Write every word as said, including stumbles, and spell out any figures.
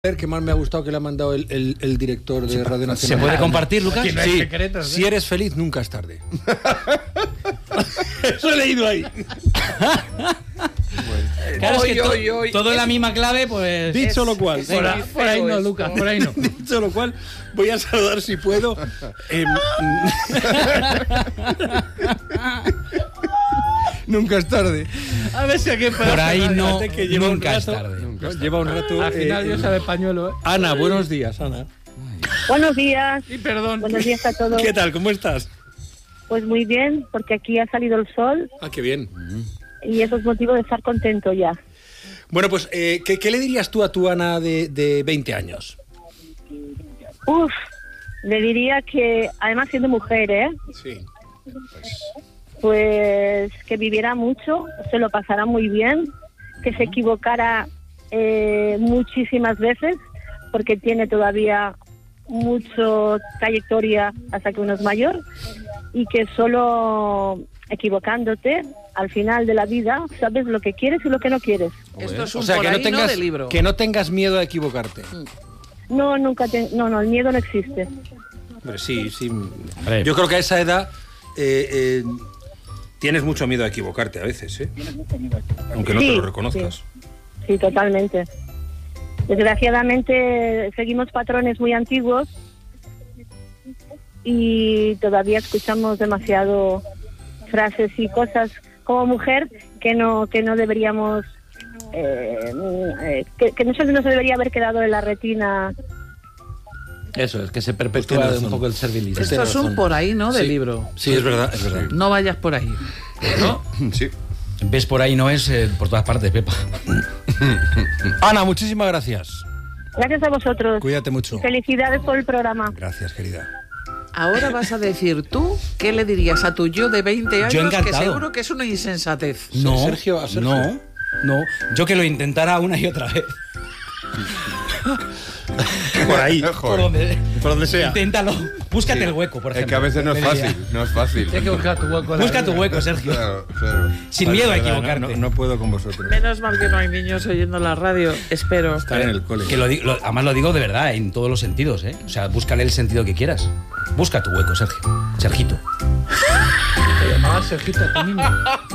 Que más me ha gustado que le ha mandado el, el, el director de Radio Nacional. ¿Se puede compartir, Lucas? No sí, secretos, ¿eh? Si eres feliz, nunca es tarde. Eso he leído ahí. Claro, hoy, es que to, hoy, hoy, todo en la es, misma clave, pues... Dicho es, lo cual... Por, a, por ahí no, Lucas, por ahí no. Dicho lo cual, voy a saludar si puedo. Eh, nunca es tarde. A ver si aquí por ahí no, que lleva nunca un es rato, tarde. Nunca lleva un rato. Al final eh, Dios sabe pañuelo, ¿eh? Ana, buenos días, Ana. Buenos días. Y perdón. Buenos días a todos. ¿Qué tal? ¿Cómo estás? Pues muy bien, porque aquí ha salido el sol. Ah, qué bien. Y eso es motivo de estar contento ya. Bueno, pues, eh, ¿qué, ¿qué le dirías tú a tu Ana de, de veinte años? Uf, le diría que, además siendo mujer, ¿eh? Sí. Pues... pues que viviera mucho, se lo pasara muy bien, que se equivocara eh, muchísimas veces, porque tiene todavía mucho trayectoria hasta que uno es mayor, y que solo equivocándote al final de la vida sabes lo que quieres y lo que no quieres. Esto es un o sea, por que no ahí, tengas, ¿no? de libro. que no tengas miedo a equivocarte. No, nunca te, no, no, el miedo no existe. Pero sí, sí. Hombre. Yo creo que a esa edad eh, eh, tienes mucho miedo a equivocarte a veces, ¿eh? Aunque no sí, te lo reconozcas. Sí, sí, totalmente. Desgraciadamente seguimos patrones muy antiguos y todavía escuchamos demasiado frases y cosas como mujer que no que no deberíamos eh, eh, que, que no se nos debería haber quedado en la retina. Eso es, que se perpetúa pues un poco el servilismo. Esto es un por ahí, ¿no? De sí. libro. Sí, es verdad, es verdad. No vayas por ahí. ¿No? Sí. Ves por ahí no es eh, por todas partes, Pepa. Ana, muchísimas gracias. Gracias a vosotros. Cuídate mucho. Felicidades por el programa. Gracias, querida. Ahora vas a decir tú qué le dirías a tu yo de veinte años, yo encantado. que seguro que es una insensatez. No, Sergio, a Sergio. no, no. Yo que lo intentara una y otra vez. Por ahí. Por donde, por donde sea. Inténtalo. Búscate Sí. el hueco, por ejemplo. Es que a veces no es fácil, no es fácil. Tienes que buscar tu hueco. Busca tu hueco, Sergio. Claro, claro. Sin Vale, miedo a verdad, equivocarte. No, no, no puedo con vosotros. Menos mal que no hay niños oyendo la radio, espero. Estar en el cole. Que lo, lo, además lo digo de verdad, en todos los sentidos, ¿eh? O sea, búscale el sentido que quieras. Busca tu hueco, Sergio. Sergito. Te llamabas Sergito a ti mismo.